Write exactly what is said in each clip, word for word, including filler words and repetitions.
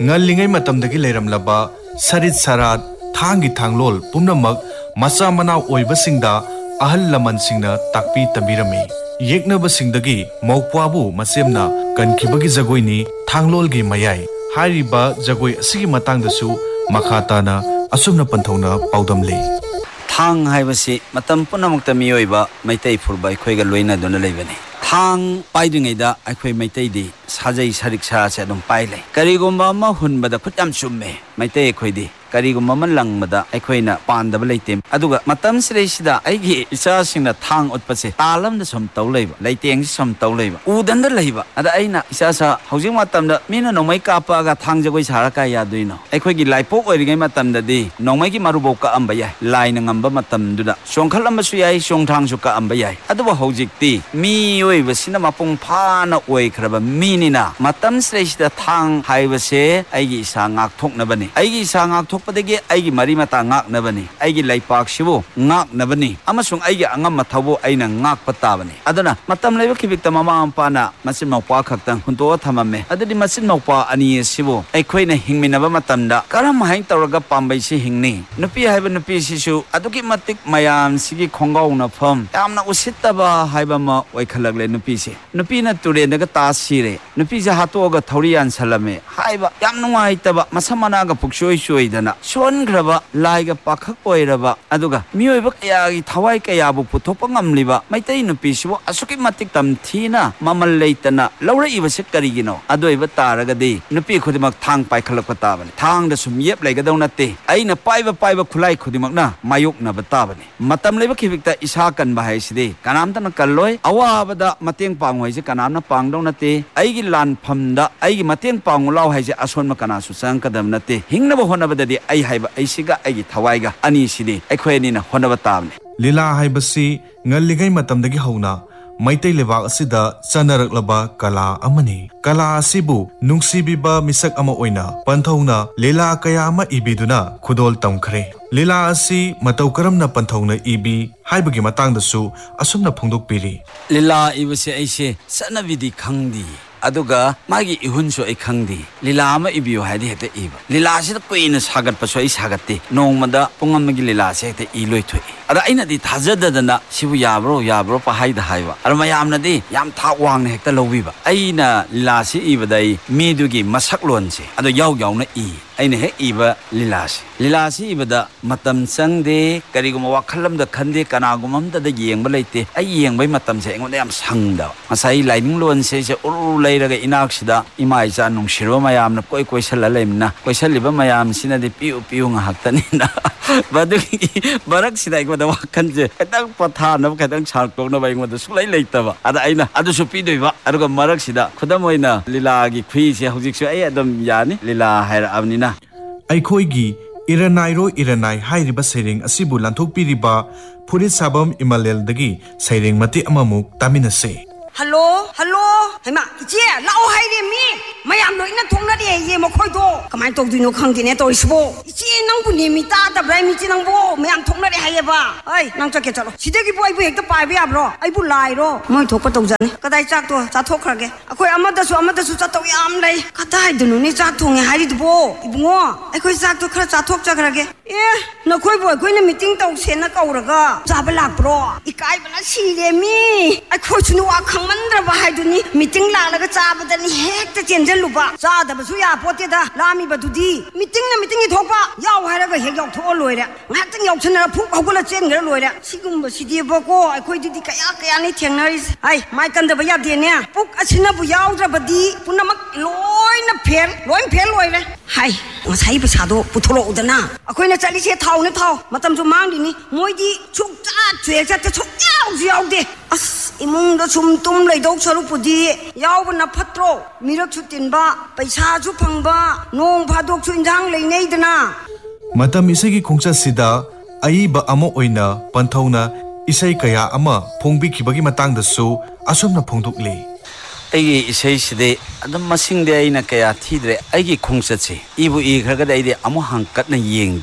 ngallingai matamdagi leiramlaba sarit sarat thangi thanglol pumnamak macha manau oibasingda ahal lamansingna takpi tambirami yeknabasingdagi mawpwabu masemna kankibagi jagoini thanglolgi mayai hariba jagoi asigi matangdasu makhatana asumna panthona paudamle thang haibasi matam punamakta miyoiba maitai furba khoiga loina dona leibani thang paidingaida akhoi maitai di sajai sarik sa se dum paile karigomba ma hunbada khutam chumme maitai khoidi karigomba man langmada aikoina pandaba leitem aduga matam sreisida aigi isa singna thang utpase talamda som tawleiba leiteng som tawleiba udanda leiba ada aina isa sa housing matamda mina nomai kapa ga thang jagoi sara ka yaduino aikoigi laipok oirigai matamda di nomai gi marubo ka amba yai laina ngamba matamduda songkhal amba su yai songthang su ka amba yai aduba hojikti mi oiba sina mapung phana oi khraba minina matam sreisida thang haibase aigi isa ngak thoknabani aigi isa ngak thok padagi aigi mari mata ngak nabani aigi laipak sibu ngak nabani amasung aigi angam mathabu aina ngak patabani adana matam laiba khibikta mama ampana masin mawpa khaktang hunto thamamme adadi masin mawpa ani sibu aikhoina hingminaba matamda karam hain tawraga pambai si hingni nupi haiba nupi sisu aduki matik mayam sigi khongau na pham yamna usittaba haiba ma oikhalagle nupi si nupi na ture daga ta sire nupi ja hatoga thorian salame haiba yam nungai taba masamana ga puksoi soi dana son graba laiga pakhak oiraba aduga miyoiba kayagi thawai kayabu puthokpa ngamliba maitai nupi sibo asuki matik tamthina mamal leitana laura ibase karigino adoiba taragadi nupi khudimak thang paikhalakpa tabani thang da sum yep laigadau natte aina paiba paiba khulai khudimakna mayuk na batabani matam leba khibikta isa kan bahai side kanamtana kalloi awabada mateng pangoi je kanamna pangdau natte aigi lan phamda aigi mateng pangulau haije asonma kana su sang kadam natte hingna bo honabada di ai haiba aisiga aigi thawaiga ani sidi aikhoini na honaba tabni lila haibasi ngalligai matamdagi hauna maitai lebak asida chanaraklaba kala amani kala asibu nungsibiba misak ama oina panthona lila kaya ama ibiduna khudol tamkhre lila asi matau karamna panthona ibi haibagi matangdasu asumna phongdokpiri lila ibase aise sanabidi khangdi aduga magi ihunso ai khangdi lila ama ibiyo haidi hete iba lila sida koina sagat paso ai sagatti nongmada pungamagi lila se hete i loithoi ada aina di thajadadana sibu yabro yabro pa haida haiba ar mayamna di yam thak wang hekta lowiba aina lila si ibadai medugi masak lonse ado yaw yawna i aina he iba lila si lila si ibada matam sangde kariguma wakhalamda khande kanagumamda da yengba leite ai yengbai matam se engoda yam sangda masai lining lonse se uru leiraga inaksida imai cha nungshiro mayamna koi koi sala lemna koi saliba mayam sinadi piu piu nga haktanina badugi barak sida ikmoda wakanje katang pathana katang sarkona ba ikmoda sulai leitaba ada aina adu su pidoiba aduga marak sida khudamoina lila gi khui se hojik su ai adam yani lila haira amnina aikhoigi iranairo iranai hairiba sereng asibu lanthok piriba furit sabam imalel dagi sereng mati amamuk taminase hello hello hema ije lao haire mi mayam loina thongna de ye mokhoi do kamai tok duino khangdine toisibo ije nangbu ni mi ta da brai mi ji nangbo mayam thongna de haye ba ai nang chake chalo sidegi boy bu ekta pai ba bro ai bu lai ro moi thokpa tong jani kadai chak to cha thok khrage akoi amada su amada su cha taw yam lai kadai dunu ni cha thong hairi dubo ibungo ai khoi chak to khra cha thok cha khrage e na khoi boy khoi na meeting taw se na kauraga cha ba lak bro ikai bana si le mi ai khoi chunu wa mandraba haiduni meeting lalaga chabadani hekta chenjaluba chadabasu ya pote da lami badudi meeting na meeting thokpa yaw hairaga hek yaw tho loira ngakting yaw chana phuk hogula chen gra loira sigumba sidi bako akoi didi kaya kaya ni thengnari ai mai kanda ba ya de ne puk achina bu yaw drabadi punamak loina fel loin fel loira hai ngasai ba sado putholo udana akoi na chali se thau na thau matam ju mang dini moidi chuk cha chwe cha chuk yaw yaw de as imung da chum tum lai dok saru pudi yaw na phatro mirak chu tinba paisa chu phangba nong phadok chu injang lei nei dana matam isagi khongcha sida ai ba amo oina panthona isai kaya ama phongbi khibagi matang da su asumna phongdukli aigi isai side adam masing de aina kaya thidre aigi khongcha che ibu i khraga dai de amo hangkat na yengdi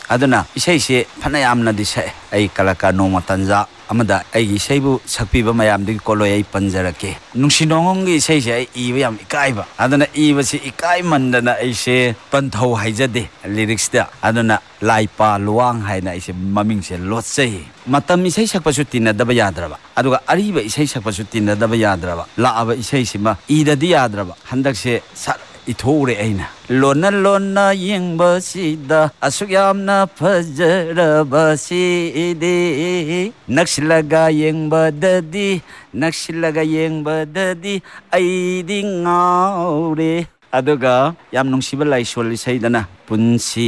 ꯑꯗꯨꯅ ꯏꯁꯩꯁꯤ ꯐꯅ ꯌꯥꯝꯅꯗꯤ ꯁꯛꯑꯦ ꯑꯩ ꯀꯂꯥꯀꯥꯔ ꯅꯣꯡꯃ ꯇꯟꯖꯥ ꯑꯃꯗ ꯑꯩꯒꯤ ꯏꯁꯩꯕꯨ ꯁꯛꯄꯤꯕ ꯃꯌꯥꯝꯗꯨꯒꯤ ꯀꯣꯂꯣꯏ ꯑꯩ ꯄꯟꯖꯔꯛꯀꯦ ꯅꯨꯡꯁꯤ ꯅꯣꯡꯉꯣꯝꯒꯤ ꯏꯁꯩꯁꯦ ꯑꯩ ꯏꯕ ꯌꯥꯝ ꯏꯀꯥꯏꯕ ꯑꯗꯨꯅ ꯏꯕꯁꯤ ꯏꯀꯥꯏꯃꯟꯗꯅ ꯑꯩꯁꯦ ꯄꯟꯊꯧ ꯍꯥꯏꯖꯗꯦ ꯂꯤꯔꯤꯛꯁꯇ ꯑꯗꯨꯅ ꯂꯥꯏꯄꯥ ꯂꯨꯋꯥꯡ ꯍꯥꯏꯅ ꯑꯩꯁꯦ ꯃꯃꯤꯡꯁꯦ ꯂꯣꯠꯆꯩ ꯃꯇꯝ ꯏꯁꯩ ꯁꯛꯄꯁꯨ ꯇꯤꯟꯅꯗꯕ ꯌꯥꯗ꯭ꯔꯕ ꯑꯗꯨꯒ ꯑꯔꯤꯕ ꯏꯁꯩ ꯁꯛꯄꯁꯨ ꯇꯤꯟꯅꯗꯕ ꯌꯥꯗ꯭ꯔꯕ ꯂꯥꯛꯑꯕ ꯏꯁꯩꯁꯤꯃ ꯏꯗꯗꯤ ꯌꯥꯗ꯭ꯔꯕ ꯍꯟꯗꯛꯁꯦ ꯏꯊꯣꯛꯎꯔꯦ ꯑꯩꯅ ꯂꯣꯟꯅ ꯂꯣꯟꯅ ꯌꯦꯡꯕꯁꯤꯗ ꯑꯁꯨꯛ ꯌꯥꯝꯅ ꯐꯖꯔꯕꯁꯤꯗꯤ ꯅꯛꯁꯤꯜꯂꯒ ꯌꯦꯡꯕꯗꯗꯤ ꯅꯛꯁꯤꯜꯂꯒ ꯌꯦꯡꯕꯗꯗꯤ ꯑꯩꯗꯤ ꯉꯥꯎꯔꯦ ꯑꯗꯨꯒ ꯌꯥꯝ ꯅꯨꯡꯁꯤꯕ ꯂꯥꯏꯁꯣꯟ ꯏꯁꯩꯗꯅ ꯄꯨꯟꯁꯤ